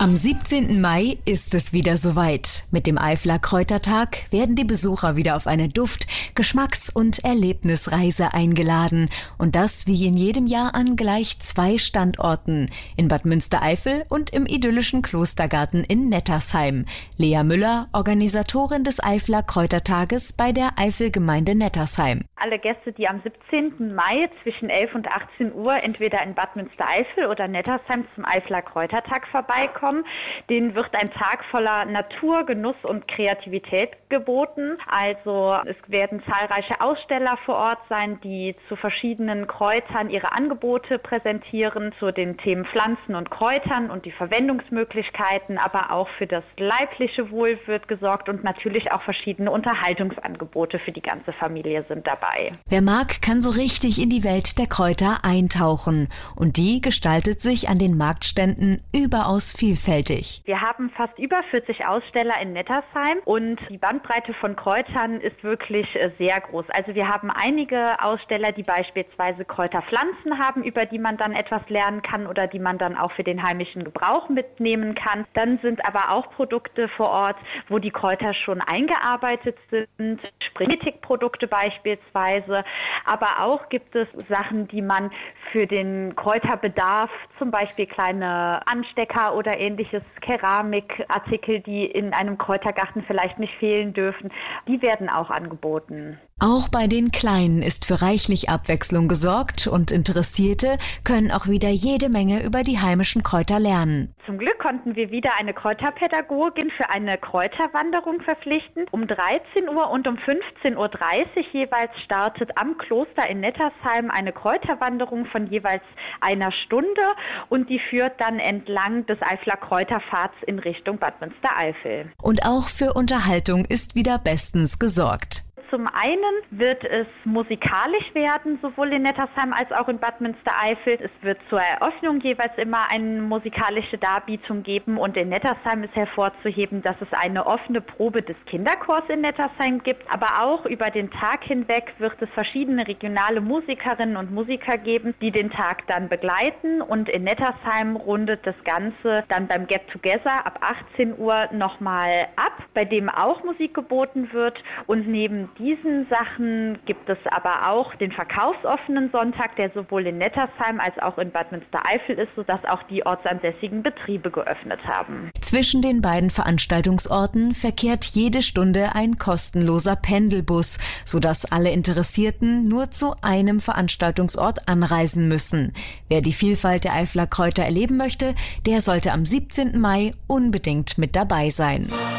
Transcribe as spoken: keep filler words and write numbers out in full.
Am siebzehnten Mai ist es wieder soweit. Mit dem Eifler Kräutertag werden die Besucher wieder auf eine Duft-, Geschmacks- und Erlebnisreise eingeladen. Und das wie in jedem Jahr an gleich zwei Standorten. In Bad Münstereifel und im idyllischen Klostergarten in Nettersheim. Lea Müller, Organisatorin des Eifler Kräutertages bei der Eifelgemeinde Nettersheim. Alle Gäste, die am siebzehnten Mai zwischen elf und achtzehn Uhr entweder in Bad Münstereifel oder Nettersheim zum Eifler Kräutertag vorbeikommen, denen wird ein Tag voller Natur, Genuss und Kreativität geboten. Also es werden zahlreiche Aussteller vor Ort sein, die zu verschiedenen Kräutern ihre Angebote präsentieren, zu den Themen Pflanzen und Kräutern und die Verwendungsmöglichkeiten, aber auch für das leibliche Wohl wird gesorgt und natürlich auch verschiedene Unterhaltungsangebote für die ganze Familie sind dabei. Wer mag, kann so richtig in die Welt der Kräuter eintauchen. Und die gestaltet sich an den Marktständen überaus vielfältig. Wir haben fast über vierzig Aussteller in Nettersheim und die Bandbreite von Kräutern ist wirklich sehr groß. Also wir haben einige Aussteller, die beispielsweise Kräuterpflanzen haben, über die man dann etwas lernen kann oder die man dann auch für den heimischen Gebrauch mitnehmen kann. Dann sind aber auch Produkte vor Ort, wo die Kräuter schon eingearbeitet sind, Sprinkletikprodukte beispielsweise. Aber auch gibt es Sachen, die man für den Kräuterbedarf, zum Beispiel kleine Anstecker oder ähnliches, Keramikartikel, die in einem Kräutergarten vielleicht nicht fehlen dürfen, die werden auch angeboten. Auch bei den Kleinen ist für reichlich Abwechslung gesorgt und Interessierte können auch wieder jede Menge über die heimischen Kräuter lernen. Zum Glück konnten wir wieder eine Kräuterpädagogin für eine Kräuterwanderung verpflichten. Um dreizehn Uhr und um fünfzehn Uhr dreißig jeweils startet am Kloster in Nettersheim eine Kräuterwanderung von jeweils einer Stunde und die führt dann entlang des Eifler Kräuterpfads in Richtung Bad Münstereifel. Und auch für Unterhaltung ist wieder bestens gesorgt. Zum einen wird es musikalisch werden, sowohl in Nettersheim als auch in Bad Münstereifel. Es wird zur Eröffnung jeweils immer eine musikalische Darbietung geben und in Nettersheim ist hervorzuheben, dass es eine offene Probe des Kinderchors in Nettersheim gibt. Aber auch über den Tag hinweg wird es verschiedene regionale Musikerinnen und Musiker geben, die den Tag dann begleiten und in Nettersheim rundet das Ganze dann beim Get Together ab achtzehn Uhr nochmal ab, bei dem auch Musik geboten wird und neben diesen Sachen gibt es aber auch den verkaufsoffenen Sonntag, der sowohl in Nettersheim als auch in Bad Münstereifel ist, sodass auch die ortsansässigen Betriebe geöffnet haben. Zwischen den beiden Veranstaltungsorten verkehrt jede Stunde ein kostenloser Pendelbus, sodass alle Interessierten nur zu einem Veranstaltungsort anreisen müssen. Wer die Vielfalt der Eifler Kräuter erleben möchte, der sollte am siebzehnten Mai unbedingt mit dabei sein.